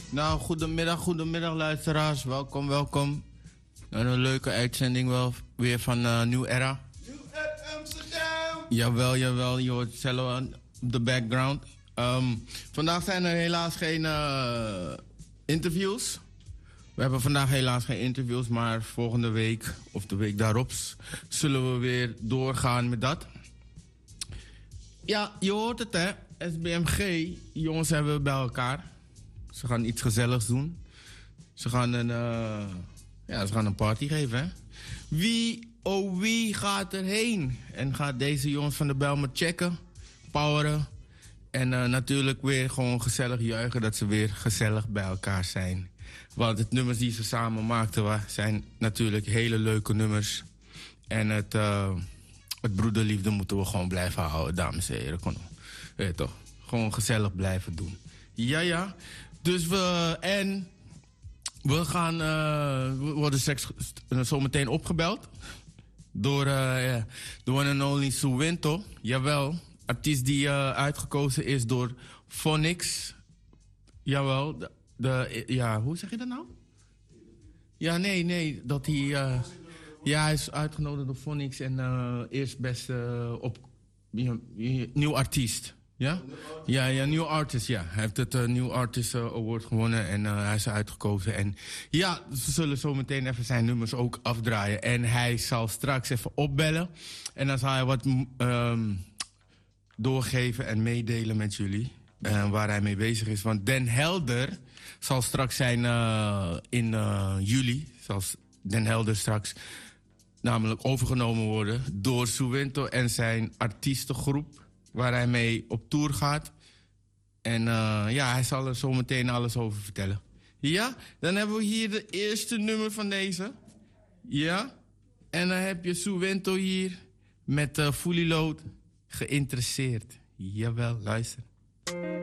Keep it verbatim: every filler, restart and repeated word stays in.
Nou, goedemiddag, goedemiddag luisteraars. Welkom, welkom. Een leuke uitzending wel weer van uh, New Era. New Era Amsterdam! Jawel, jawel. Je hoort het zelf aan op de background. Um, vandaag zijn er helaas geen uh, interviews. We hebben vandaag helaas geen interviews, maar volgende week of de week daarop zullen we weer doorgaan met dat. Ja, je hoort het hè. S B M G, jongens hebben we bij elkaar. Ze gaan iets gezelligs doen. Ze gaan een, uh, ja, ze gaan een party geven, hè. Wie, oh wie gaat erheen? En gaat deze jongens van de Bijlmer checken, poweren. En uh, natuurlijk weer gewoon gezellig juichen dat ze weer gezellig bij elkaar zijn. Want het nummers die ze samen maakten zijn natuurlijk hele leuke nummers. En het, uh, het broederliefde moeten we gewoon blijven houden, dames en heren. Kom, weet je toch? Gewoon gezellig blijven doen. Ja, ja. Dus we... En... We gaan... Uh, we worden seks, uh, zometeen opgebeld. Door uh, de one and only Suwento. Jawel. Artiest die uh, uitgekozen is door Phonix. Jawel. De, de, ja, hoe zeg je dat nou? Ja, nee, nee. Dat hij... Uh, ja, hij is uitgenodigd door Phonix. En uh, eerst best uh, op... Uh, nieuw artiest. Ja? Ja, ja, New Artist, ja. Hij heeft het uh, New Artist uh, Award gewonnen en uh, hij is uitgekozen. En ja, we zullen zo meteen even zijn nummers ook afdraaien. En hij zal straks even opbellen. En dan zal hij wat um, doorgeven en meedelen met jullie. Uh, waar hij mee bezig is. Want Den Helder zal straks zijn uh, in uh, juli. Zal Den Helder straks namelijk overgenomen worden door Suwento en zijn artiestengroep. Waar hij mee op tour gaat. En uh, ja, hij zal er zo meteen alles over vertellen. Ja, dan hebben we hier de eerste nummer van deze. Ja, en dan heb je Suwento hier met uh, Fully Load geïnteresseerd. Jawel, luister.